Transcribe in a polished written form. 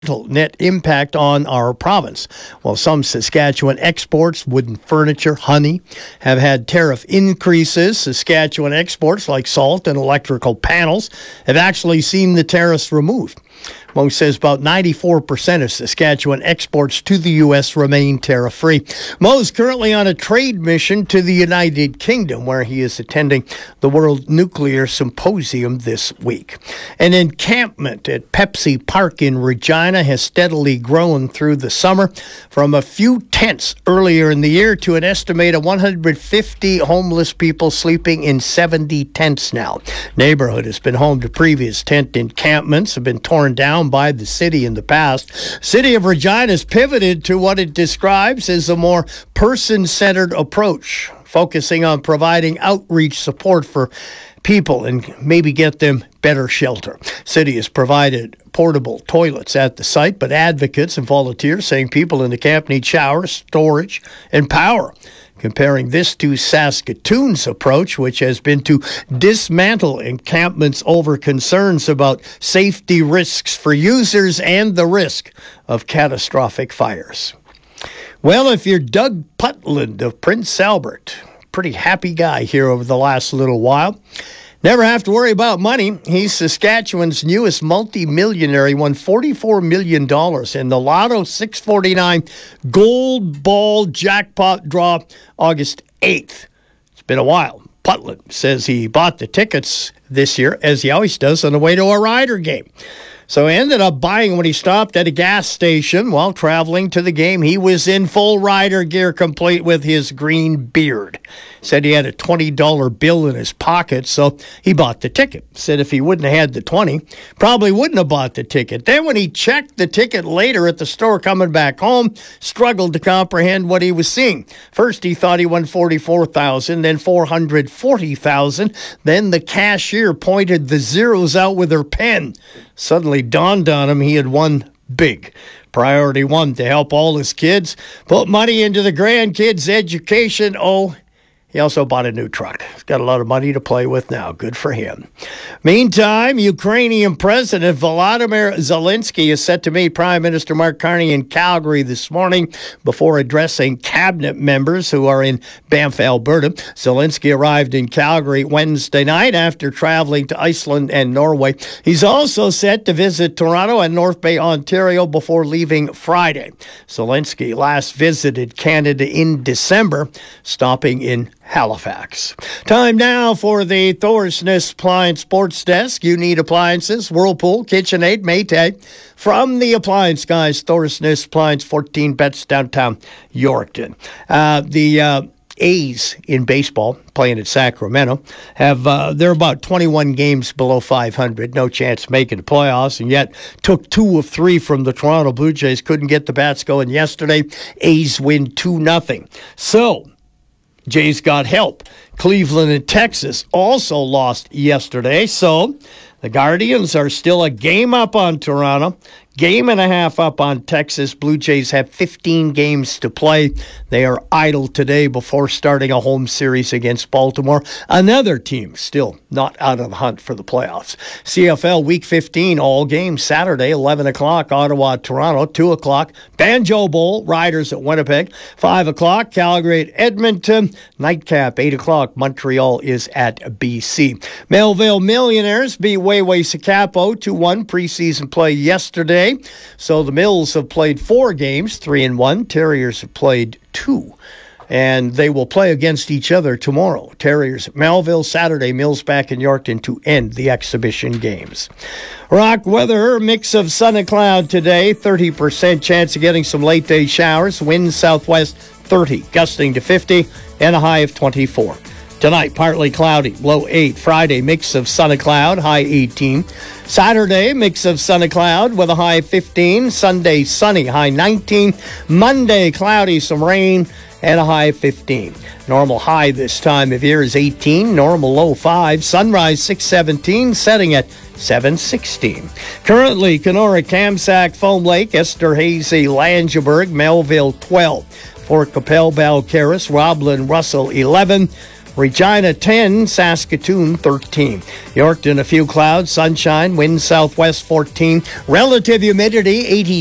net impact on our province. While some Saskatchewan exports, wooden furniture, honey, have had tariff increases, Saskatchewan exports like salt and electrical panels have actually seen the tariffs removed. Mo says about 94% of Saskatchewan exports to the U.S. remain tariff-free. Mo is currently on a trade mission to the United Kingdom, where he is attending the World Nuclear Symposium this week. An encampment at Pepsi Park in Regina has steadily grown through the summer, from a few tents earlier in the year to an estimated 150 homeless people sleeping in 70 tents now. Neighborhood has been home to previous tent encampments, have been torn down by the city in the past. City of Regina has pivoted to what it describes as a more person-centered approach, focusing on providing outreach support for people and maybe get them better shelter. City has provided portable toilets at the site, but advocates and volunteers saying people in the camp need showers, storage, and power. Comparing this to Saskatoon's approach, which has been to dismantle encampments over concerns about safety risks for users and the risk of catastrophic fires. Well, if you're Doug Putland of Prince Albert, pretty happy guy here over the last little while. Never have to worry about money. He's Saskatchewan's newest multi-millionaire. He won $44 million in the Lotto 649 Gold Ball jackpot draw August 8th. It's been a while. Putland says he bought the tickets this year, as he always does, on the way to a Rider game. So he ended up buying when he stopped at a gas station while traveling to the game. He was in full Rider gear, complete with his green beard. Said he had a $20 bill in his pocket, so he bought the ticket. Said if he wouldn't have had the 20, probably wouldn't have bought the ticket. Then when he checked the ticket later at the store coming back home, struggled to comprehend what he was seeing. First he thought he won $44,000, then $440,000. Then the cashier pointed the zeros out with her pen. Suddenly dawned on him he had won big. Priority one, to help all his kids, put money into the grandkids' education. Oh, he also bought a new truck. He's got a lot of money to play with now. Good for him. Meantime, Ukrainian President Volodymyr Zelensky is set to meet Prime Minister Mark Carney in Calgary this morning before addressing cabinet members who are in Banff, Alberta. Zelensky arrived in Calgary Wednesday night after traveling to Iceland and Norway. He's also set to visit Toronto and North Bay, Ontario before leaving Friday. Zelensky last visited Canada in December, stopping in Halifax. Time now for the Thorsness Appliance Sports Desk. You need appliances, Whirlpool, KitchenAid, Maytag. From the Appliance Guys, Thorsness Appliance, 14 Bets, downtown Yorkton. The A's in baseball, playing at Sacramento, they're about 21 games below 500, no chance making the playoffs, and yet took 2 of 3 from the Toronto Blue Jays. Couldn't get the bats going yesterday. A's win 2-0. So, Jays got help. Cleveland and Texas also lost yesterday, so the Guardians are still a game up on Toronto, game and a half up on Texas. Blue Jays have 15 games to play. They are idle today before starting a home series against Baltimore. Another team still not out of the hunt for the playoffs. CFL Week 15, all games Saturday, 11 o'clock, Ottawa, Toronto, 2 o'clock, Banjo Bowl, Riders at Winnipeg, 5 o'clock, Calgary at Edmonton, nightcap, 8 o'clock, Montreal is at BC. Melville Millionaires beat Wayway Sakapo 2-1 preseason play yesterday. So the Mills have played 4 games, 3-1. Terriers have played 2. And they will play against each other tomorrow. Terriers at Melville, Saturday, Mills back in Yorkton to end the exhibition games. Rock weather, mix of sun and cloud today. 30% chance of getting some late day showers. Wind southwest 30, gusting to 50, and a high of 24. Tonight, partly cloudy, low 8. Friday, mix of sun and cloud, high 18. Saturday, mix of sun and cloud with a high of 15. Sunday, sunny, high 19. Monday, cloudy, some rain, and a high of 15. Normal high this time of year is 18. Normal low 5. Sunrise 6:17, setting at 7:16. Currently, Kenora, Kamsack, Foam Lake, Esterhazy, Langeberg, Melville 12. Fort Capel, Balcarres, Roblin, Russell 11. Regina 10, Saskatoon 13. Yorkton, a few clouds, sunshine, wind southwest 14. Relative humidity 80.